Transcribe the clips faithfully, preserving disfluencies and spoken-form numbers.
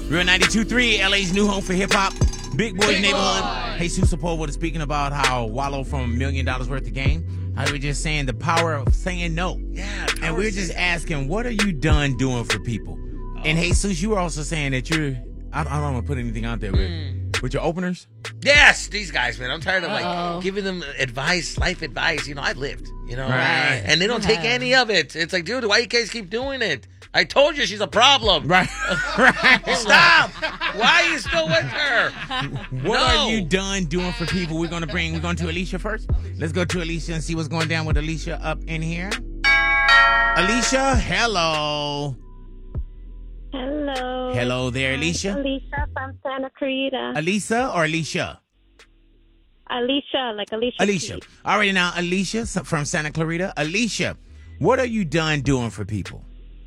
Real ninety-two point three, L A's new home for hip-hop. Big Boys Neighborhood. Jesus Sepulveda speaking about how Wallow from a million dollars worth of game. I was just saying the power of saying no. Yeah. And we are just asking, what are you done doing for people? Oh. And Jesus, you were also saying that you're, I don't, I don't want to put anything out there with, mm. with your openers. Yes, these guys, man. I'm tired of Uh-oh. like giving them advice, life advice. You know, I've lived, you know, right. and they don't Yeah. take any of it. It's like, dude, why you guys keep doing it? I told you she's a problem. Right. right. Stop. Why are you still with her? What No. are you done doing for people? We're going to bring, we're going to Alicia first. Let's go to Alicia and see what's going down with Alicia up in here. Alicia, hello. Hello. Hello there, Alicia. Alicia from Santa Clarita. Alicia or Alicia? Alicia, like Alicia. Alicia. Keys. All right, now, Alicia from Santa Clarita. Alicia, what are you done doing for people?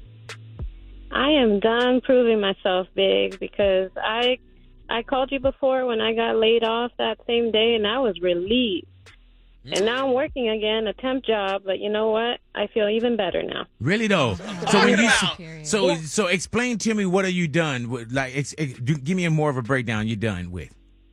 I am done proving myself big because I I called you before when I got laid off that same day, and I was relieved. And now I'm working again, a temp job, but you know what? I feel even better now. Really though. So when you Period. so so explain to me, what are you done with? Like, it's, it, do- give me a more of a breakdown. You're done with.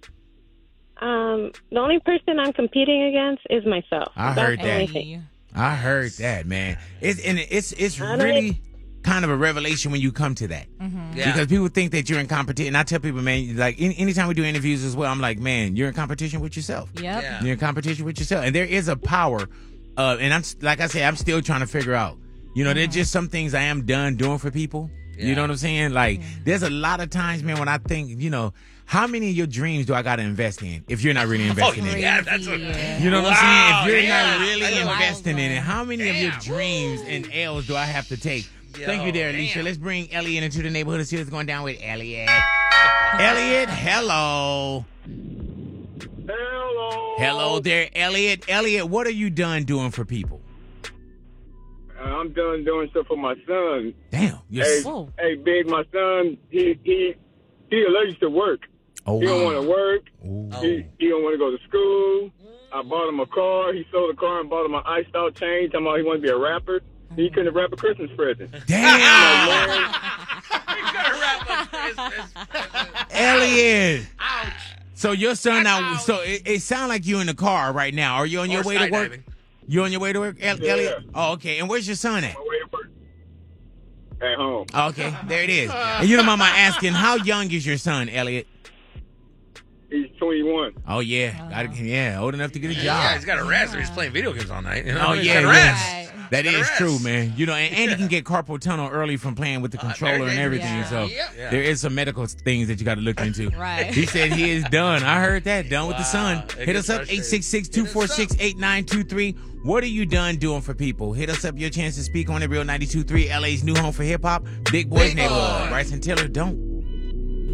Um, the only person I'm competing against is myself. I That's heard the that. only thing. I heard that, man. It's and it's it's I don't- really kind of a revelation when you come to that. Yeah. Because people think that you're in competition. And I tell people, man, like any, anytime we do interviews as well, I'm like, man, you're in competition with yourself. Yep. Yeah. You're in competition with yourself. And there is a power, uh, and I'm like I said, I'm still trying to figure out. You know, there's just some things I am done doing for people. You Yeah. know what I'm saying? Like, there's a lot of times, man, when I think, you know, how many of your dreams do I got to invest in if you're not really investing in it? yeah, that's what. Yeah. You know what Wow, I'm saying? If you're yeah. not really That's a wild investing in it, how many of your Damn. dreams and L's do I have to take? Yo, Thank you there, Alicia. damn. Let's bring Elliot into the neighborhood and see what's going down with Elliot. Elliot, hello. Hello. Hello there, Elliot. Elliot, what are you done doing for people? I'm done doing stuff for my son. Damn. You're Hey, s- Whoa. hey, big, my son, he he he allergic to work. oh, He don't want to work. Ooh. He he don't want to go to school. I bought him a car. He sold the car and bought him an iced out chain. Talking about he wanted to be a rapper. He couldn't wrap a Christmas present. Damn. Man, Elliot. Ouch. So your son now, so it, it sounds like you're in the car right now. Are you on your Or way to work? skydiving. You on your way to work, El- Yeah. Elliot? Oh, okay. And where's your son at? my way to work. At home. Oh, okay, there it is. And you know, Mama asking, how young is your son, Elliot? He's twenty-one. Oh yeah, Gotta- yeah, old enough to get a job. Yeah, he's got a rest or he's playing video games all night. You know? Oh He's yeah, got a yeah. rest. Right. That Gotta is rest. true, man. You know, and, and you can get carpal tunnel early from playing with the controller and very everything. dangerous. So Yeah. Yeah. there is some medical things that you got to look into. Right. He said he is done. I heard that. Done with the sun. Wow. It Hit gets us up frustrating. eight six six, two four six, eight nine two three. What are you done doing for people? Hit us up. Your chance to speak on it. Real ninety-two point three, L A's new home for hip hop. Big Boys Big Neighborhood. Boy. Bryson Tiller, don't.